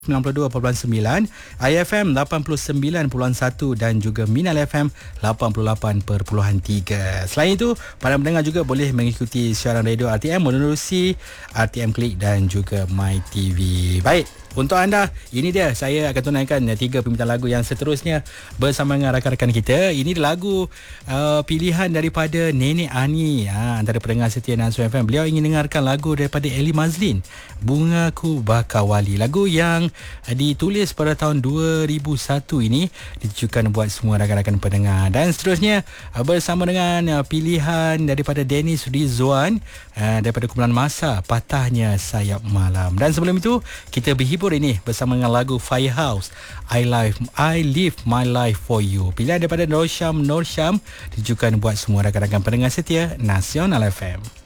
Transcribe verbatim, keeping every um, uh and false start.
sembilan puluh dua perpuluhan sembilan, I F M lapan puluh sembilan perpuluhan satu dan juga Minal F M lapan puluh lapan perpuluhan tiga. Selain itu, para pendengar juga boleh mengikuti siaran radio R T M menerusi R T M Klik dan juga My T V. Baik, untuk anda, ini dia saya akan tunaikan tiga permintaan lagu yang seterusnya bersama dengan rakan-rakan kita. Ini lagu uh, pilihan daripada Nenek Ani, ha, antara pendengar setia Nasu F M. Beliau ingin dengarkan lagu daripada Eli Mazlin, Bungaku Bakar Wali. Lagu yang uh, ditulis pada tahun dua ribu satu ini, ditujukan buat semua rakan-rakan pendengar. Dan seterusnya uh, bersama dengan uh, pilihan daripada Dennis Rizwan uh, daripada kumpulan Masa, Patahnya Sayap Malam. Dan sebelum itu, kita berhibur ini bersama dengan lagu Firehouse, I Live I Live My Life For You. Pilihan daripada Nur Syam Nur Syam ditujukan buat semua rakan-rakan pendengar setia Nasional F M.